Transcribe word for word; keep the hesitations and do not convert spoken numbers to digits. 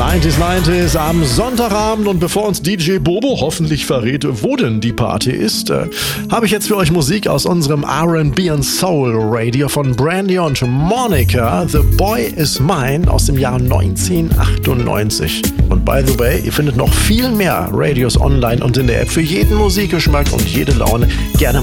neunzig neunzig am Sonntagabend, und bevor uns D J Bobo hoffentlich verrät, wo denn die Party ist, äh, habe ich jetzt für euch Musik aus unserem R and B and Soul Radio von Brandy und Monica. The Boy Is Mine aus dem Jahr neunzehnhundertachtundneunzig. Und by the way, ihr findet noch viel mehr Radios online und in der App für jeden Musikgeschmack und jede Laune. Gerne